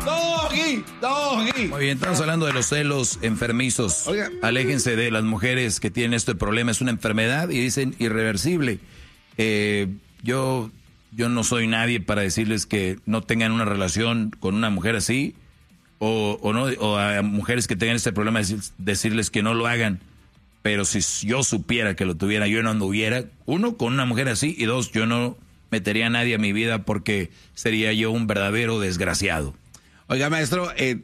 Doggy. Muy bien, estamos hablando de los celos enfermizos. Oiga. Aléjense de las mujeres que tienen este problema. Es una enfermedad y dicen irreversible. Yo no soy nadie para decirles que no tengan una relación con una mujer así. O a mujeres que tengan este problema decirles que no lo hagan. Pero si yo supiera que lo tuviera, yo no anduviera, uno, con una mujer así, y dos, yo no metería a nadie a mi vida porque sería yo un verdadero desgraciado. Oiga, maestro, en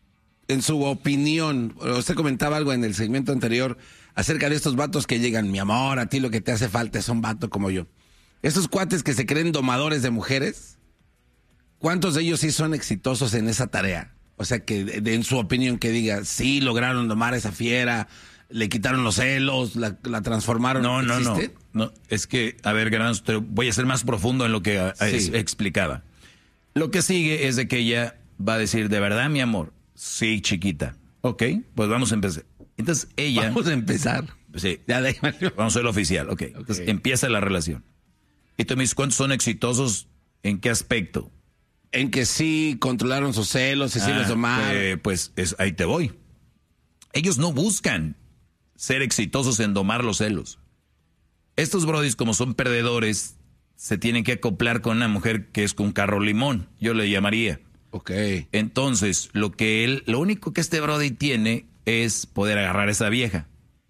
su opinión, usted comentaba algo en el segmento anterior acerca de estos vatos que llegan, mi amor, a ti lo que te hace falta es un vato como yo. Estos cuates que se creen domadores de mujeres, ¿cuántos de ellos sí son exitosos en esa tarea? O sea, que en su opinión que diga, sí, lograron domar a esa fiera, le quitaron los celos, la transformaron. No, es que, a ver, Garbanzo, voy a ser más profundo en lo que explicaba. Lo que sigue es de que ella va a decir, ¿de verdad, mi amor? Sí, chiquita. Ok, pues vamos a empezar. Entonces ella... Vamos a empezar. Sí, vamos a ser oficial, ok. Entonces empieza la relación. Y tú me dices, ¿cuántos son exitosos? ¿En qué aspecto? En que sí controlaron sus celos y sí los domaron. Ahí te voy. Ellos no buscan ser exitosos en domar los celos. Estos brodis, como son perdedores, se tienen que acoplar con una mujer que es con carro limón, yo le llamaría. Ok. Entonces, lo único que este brody tiene es poder agarrar a esa vieja.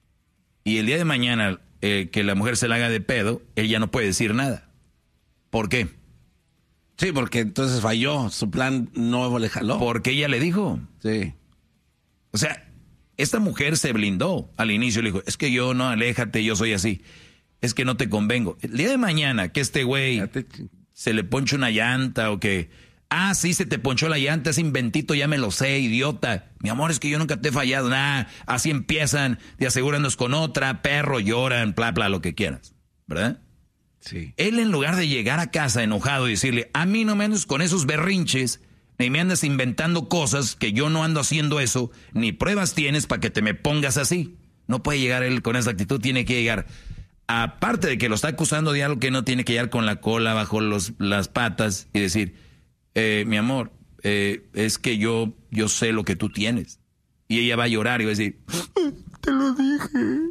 Y el día de mañana, que la mujer se la haga de pedo, él ya no puede decir nada. ¿Por qué? Sí, porque entonces falló, su plan nuevo le jaló. Porque ella le dijo. Sí. O sea, esta mujer se blindó al inicio, le dijo, es que yo no, aléjate, yo soy así. Es que no te convengo. El día de mañana que este güey se le ponche una llanta o que, sí, se te ponchó la llanta, ese inventito ya me lo sé, idiota. Mi amor, es que yo nunca te he fallado, nada. Así empiezan, te asegurandos con otra, perro, lloran, bla, lo que quieras, ¿verdad? Sí. Él, en lugar de llegar a casa enojado y decirle, a mí no me andes con esos berrinches, ni me andas inventando cosas que yo no ando haciendo eso, ni pruebas tienes para que te me pongas así. No puede llegar él con esa actitud, tiene que llegar, aparte de que lo está acusando de algo, que no tiene que llegar con la cola bajo las patas y decir, mi amor, es que yo sé lo que tú tienes. Y ella va a llorar y va a decir, te lo dije,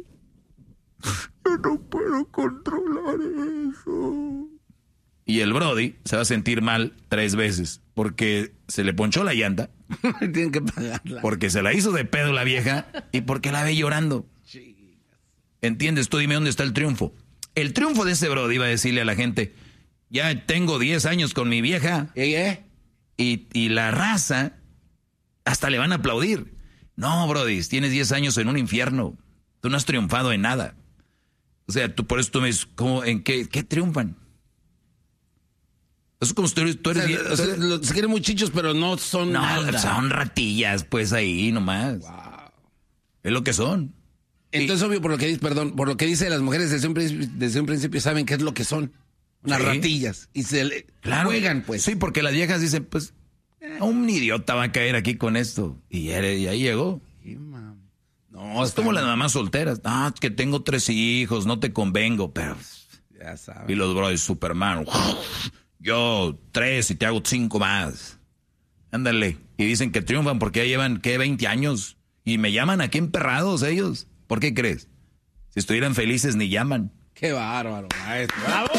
yo no puedo controlar eso. Y el brody se va a sentir mal 3 veces, porque se le ponchó la llanta, tienen que pagarla, porque se la hizo de pedo la vieja y porque la ve llorando. ¿Entiendes? Tú dime dónde está el triunfo. El triunfo de ese brody iba a decirle a la gente, ya tengo 10 años con mi vieja. Y la raza hasta le van a aplaudir. No, brody, tienes 10 años en un infierno. Tú no has triunfado en nada. O sea, por eso tú me dices, ¿en qué triunfan? Eso es como si tú eres bien. Se quieren muchachos, pero no son nada. Son ratillas, pues ahí nomás. Wow. Es lo que son. Entonces, obvio, por lo que dice las mujeres desde un principio saben qué es lo que son. Unas ratillas. Y juegan, pues. Sí, porque las viejas dicen, pues, un idiota va a caer aquí con esto. Y ahí llegó. Sí, no, es como las mamás solteras. Que tengo 3 hijos, no te convengo, pero... Ya sabes. Y los brothers, Superman. Yo 3 y te hago 5 más. Ándale. Y dicen que triunfan porque ya llevan, 20 años. Y me llaman aquí emperrados ellos. ¿Por qué crees? Si estuvieran felices ni llaman. Qué bárbaro, maestro. ¡Bravo!